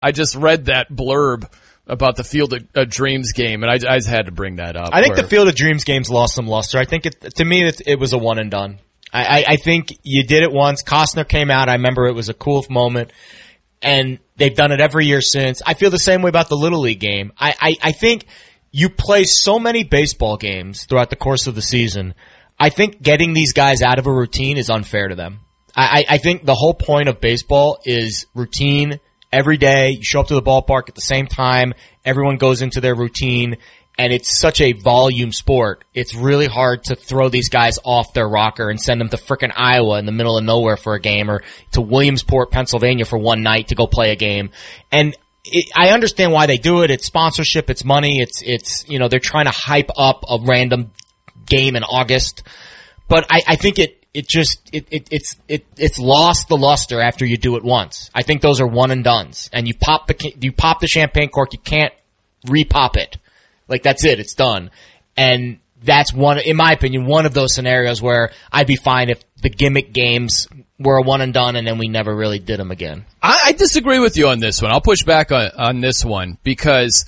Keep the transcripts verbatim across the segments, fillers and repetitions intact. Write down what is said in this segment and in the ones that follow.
I just read that blurb about the Field of, of Dreams game, and I, I just had to bring that up. I think where, the Field of Dreams game's lost some luster. I think it, to me, it, it was a one and done. I, I, I think you did it once. Costner came out. I remember it was a cool moment, and they've done it every year since. I feel the same way about the Little League game. I, I, I think you play so many baseball games throughout the course of the season. I think getting these guys out of a routine is unfair to them. I, I think the whole point of baseball is routine. Every day, you show up to the ballpark at the same time, everyone goes into their routine, and it's such a volume sport. It's really hard to throw these guys off their rocker and send them to frickin' Iowa in the middle of nowhere for a game, or to Williamsport, Pennsylvania for one night to go play a game. And it, I understand why they do it. It's sponsorship, it's money, it's, it's, you know, they're trying to hype up a random game in August. But I, I think it, It just it, it it's it it's lost the luster after you do it once. I think those are one and dones, and you pop the you pop the champagne cork. You can't re-pop it. Like that's it. It's done, and that's one, in my opinion, one of those scenarios where I'd be fine if the gimmick games were a one and done, and then we never really did them again. I, I disagree with you on this one. I'll push back on on this one because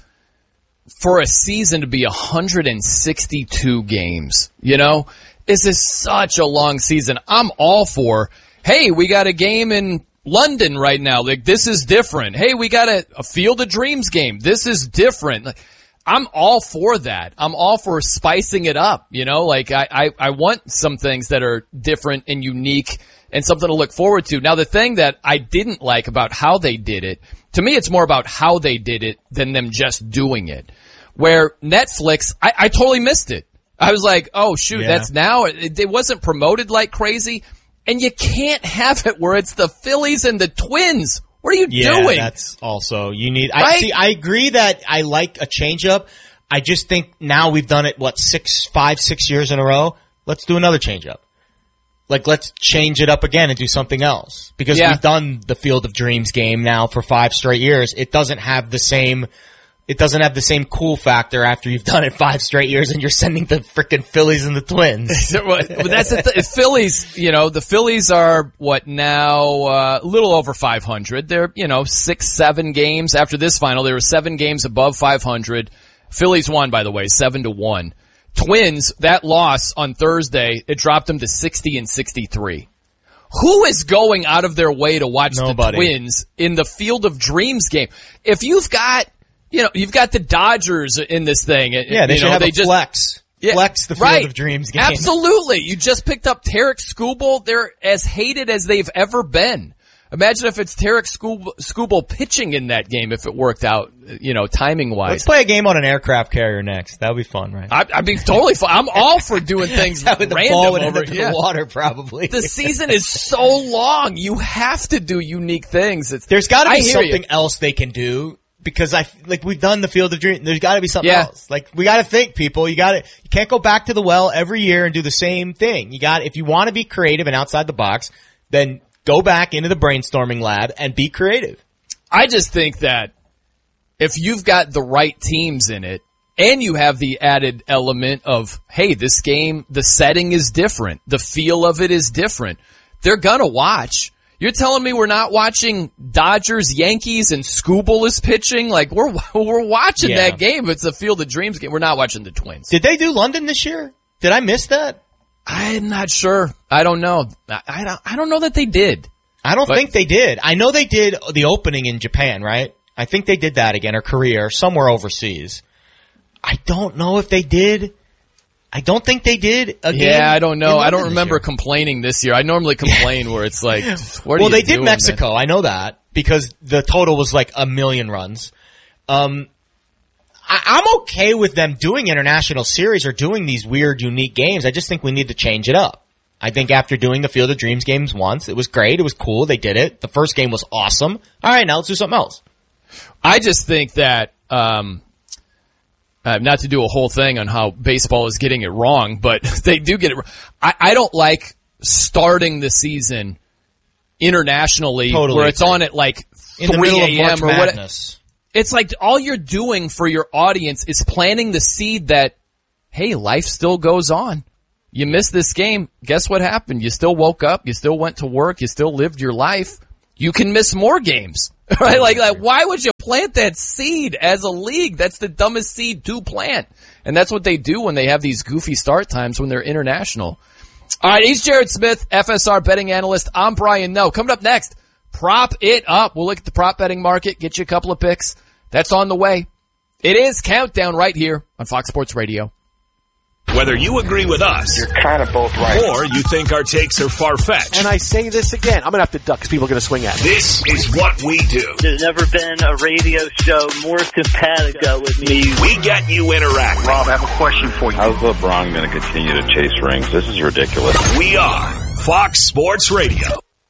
for a season to be one hundred sixty-two games, you know. This is such a long season. I'm all for, hey, we got a game in London right now. Like, this is different. Hey, we got a, a Field of Dreams game. This is different. Like, I'm all for that. I'm all for spicing it up, you know? Like, I, I, I want some things that are different and unique and something to look forward to. Now, the thing that I didn't like about how they did it, to me, it's more about how they did it than them just doing it. Where Netflix, I, I totally missed it. I was like, oh, shoot, yeah. that's now. It, it wasn't promoted like crazy. And you can't have it where it's the Phillies and the Twins. What are you yeah, doing? Yeah, that's also, you need, right? I see, I agree that I like a change-up. I just think now we've done it, what, six, five, six years in a row? Let's do another change-up. Like, let's change it up again and do something else. Because yeah. we've done the Field of Dreams game now for five straight years. It doesn't have the same... It doesn't have the same cool factor after you've done it five straight years and you're sending the frickin' Phillies and the Twins. But that's the th- Phillies, you know, the Phillies are, what, now uh, a little over five hundred. They're, you know, six, seven games. After this final, there were seven games above five hundred. Phillies won, by the way, seven to one. Twins, that loss on Thursday, it dropped them to sixty and sixty-three. Who is going out of their way to watch Nobody. the Twins in the Field of Dreams game? If you've got... You know, you've got the Dodgers in this thing. Yeah, they you should know, have they a just, flex. Yeah, flex the Field right. of Dreams game. Absolutely. You just picked up Tarek Skubal. They're as hated as they've ever been. Imagine if it's Tarek Skubal, Skubal pitching in that game if it worked out, you know, timing-wise. Let's play a game on an aircraft carrier next. That would be fun, right? I, I'd be totally fun. I'm all for doing things random. The ball would end over, up in yeah. the water, probably. The season is so long. You have to do unique things. It's, There's got to be something you. else they can do. Because I, like, we've done the Field of Dreams. There's gotta be something yeah. else. Like, we gotta think, people. You gotta, you can't go back to the well every year and do the same thing. You got, if you want to be creative and outside the box, then go back into the brainstorming lab and be creative. I just think that if you've got the right teams in it, and you have the added element of, hey, this game, the setting is different. The feel of it is different. They're gonna watch. You're telling me we're not watching Dodgers, Yankees, and Skubal is pitching? Like, we're we're watching yeah. that game. It's a Field of Dreams game. We're not watching the Twins. Did they do London this year? Did I miss that? I'm not sure. I don't know. I, I, don't, I don't know that they did. I don't but, think they did. I know they did the opening in Japan, right? I think they did that again, or Korea, or somewhere overseas. I don't know if they did. I don't think they did again. Yeah, I don't know. I don't remember complaining this year. I normally complain where it's like, what are well, you they did doing, Mexico. man? I know that because the total was like a million runs. Um, I, I'm okay with them doing international series or doing these weird, unique games. I just think we need to change it up. I think after doing the Field of Dreams games once, it was great. It was cool. They did it. The first game was awesome. All right, now let's do something else. I just think that, um, uh, not to do a whole thing on how baseball is getting it wrong, but they do get it wrong. I, I don't like starting the season internationally Totally where it's agree. on at like In the three middle of a.m. March or what. Madness. It's like all you're doing for your audience is planting the seed that, hey, life still goes on. You missed this game. Guess what happened? You still woke up. You still went to work. You still lived your life. You can miss more games. Right? Like, like, why would you plant that seed as a league? That's the dumbest seed to plant. And that's what they do when they have these goofy start times when they're international. All right, he's Jared Smith, F S R betting analyst. I'm Brian Noe. Coming up next, prop it up. We'll look at the prop betting market, get you a couple of picks. That's on the way. It is Countdown right here on Fox Sports Radio. Whether you agree with us, you're kind of both right, or you think our takes are far-fetched. And I say this again, I'm going to have to duck because people are going to swing at me. This is what we do. There's never been a radio show more simpatico with me. We get you interacting. Rob, I have a question for you. How's LeBron going to continue to chase rings? This is ridiculous. We are Fox Sports Radio.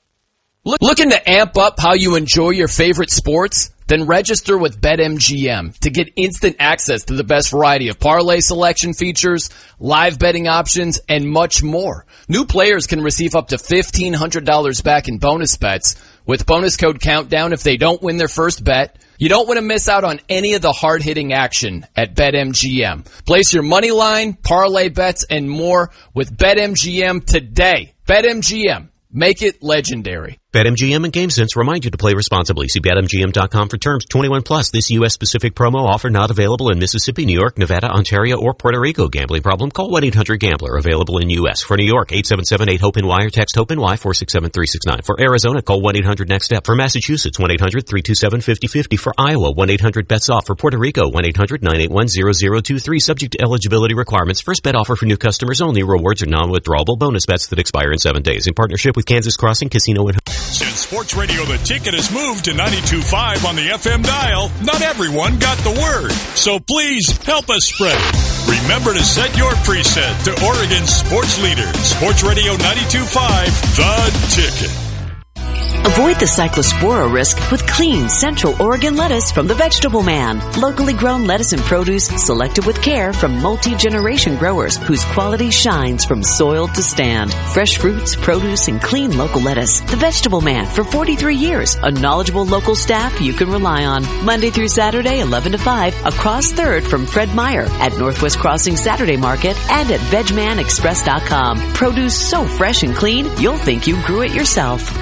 Look, looking to amp up how you enjoy your favorite sports? Then register with BetMGM to get instant access to the best variety of parlay selection features, live betting options, and much more. New players can receive up to fifteen hundred dollars back in bonus bets with bonus code Countdown if they don't win their first bet. You don't want to miss out on any of the hard-hitting action at BetMGM. Place your money line, parlay bets, and more with BetMGM today. BetMGM. Make it legendary. BetMGM and GameSense remind you to play responsibly. See Bet M G M dot com for terms. twenty-one plus. This U S-specific promo offer not available in Mississippi, New York, Nevada, Ontario, or Puerto Rico. Gambling problem? Call one eight hundred gambler. Available in U S. For New York, eight seven seven eight hope N Y or text HOPE-NY four six seven three six nine. For Arizona, call one eight hundred next step. For Massachusetts, one eight hundred three two seven five zero five zero. For Iowa, one eight hundred bets off. For Puerto Rico, one eight hundred nine eight one zero zero two three. Subject to eligibility requirements. First bet offer for new customers only. Rewards are non-withdrawable bonus bets that expire in seven days. In partnership with Kansas Crossing Casino and Since Sports Radio The Ticket has moved to ninety-two point five on the F M dial, not everyone got the word. So please help us spread it. Remember to set your preset to Oregon's sports leader, Sports Radio ninety-two point five, The Ticket. Avoid the cyclospora risk with clean Central Oregon lettuce from the Vegetable Man. Locally grown lettuce and produce selected with care from multi-generation growers whose quality shines from soil to stand. Fresh fruits, produce, and clean local lettuce. The Vegetable Man for forty-three years. A knowledgeable local staff you can rely on. Monday through Saturday, eleven to five, across third from Fred Meyer at Northwest Crossing Saturday Market and at veg man express dot com. Produce so fresh and clean, you'll think you grew it yourself.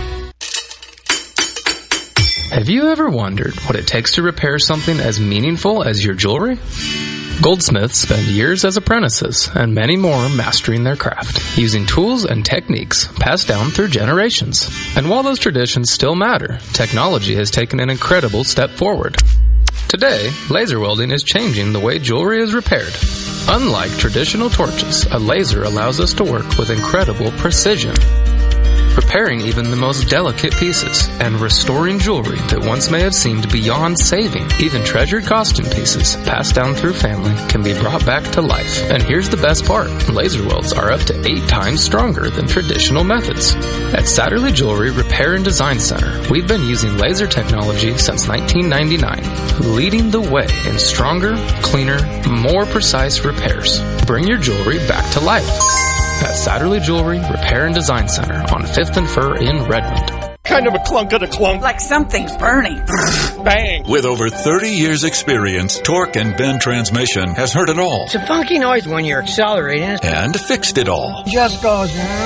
Have you ever wondered what it takes to repair something as meaningful as your jewelry? Goldsmiths spend years as apprentices and many more mastering their craft, using tools and techniques passed down through generations. And while those traditions still matter, technology has taken an incredible step forward. Today, laser welding is changing the way jewelry is repaired. Unlike traditional torches, a laser allows us to work with incredible precision, repairing even the most delicate pieces and restoring jewelry that once may have seemed beyond saving. Even treasured costume pieces passed down through family can be brought back to life. And here's the best part. Laser welds are up to eight times stronger than traditional methods. At Satterley Jewelry Repair and Design Center, we've been using laser technology since nineteen ninety-nine, leading the way in stronger, cleaner, more precise repairs. Bring your jewelry back to life at Satterley Jewelry Repair and Design Center on fifth and Fur in Redmond. Kind of a clunk of a clunk. Like something's burning. Bang. With over thirty years experience, Torque and Bend Transmission has heard it all. It's a funky noise when you're accelerating. And fixed it all. Just goes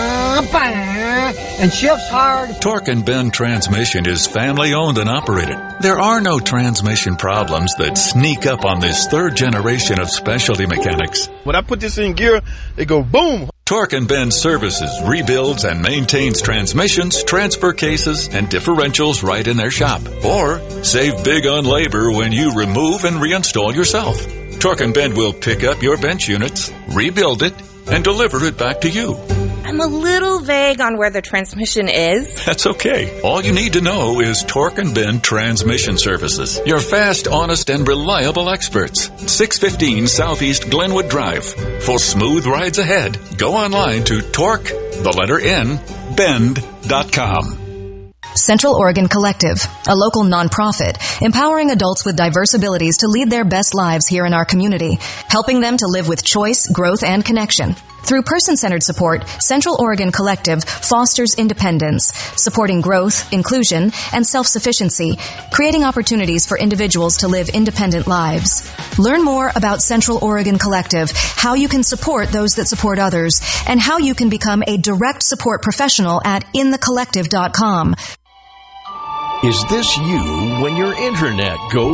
and shifts hard. Torque and Bend Transmission is family owned and operated. There are no transmission problems that sneak up on this third generation of specialty mechanics. When I put this in gear, it go boom. Torque and Bend services, rebuilds, and maintains transmissions, transfer cases, and differentials right in their shop. Or save big on labor when you remove and reinstall yourself. Torque and Bend will pick up your bench units, rebuild it, and deliver it back to you. I'm a little vague on where the transmission is. That's okay. All you need to know is Torque and Bend Transmission Services. Your fast, honest, and reliable experts. six fifteen Southeast Glenwood Drive. For smooth rides ahead, go online to Torque, the letter N, bend dot com. Central Oregon Collective, a local nonprofit, empowering adults with diverse abilities to lead their best lives here in our community, helping them to live with choice, growth, and connection. Through person-centered support, Central Oregon Collective fosters independence, supporting growth, inclusion, and self-sufficiency, creating opportunities for individuals to live independent lives. Learn more about Central Oregon Collective, how you can support those that support others, and how you can become a direct support professional at in the collective dot com. Is this you when your internet goes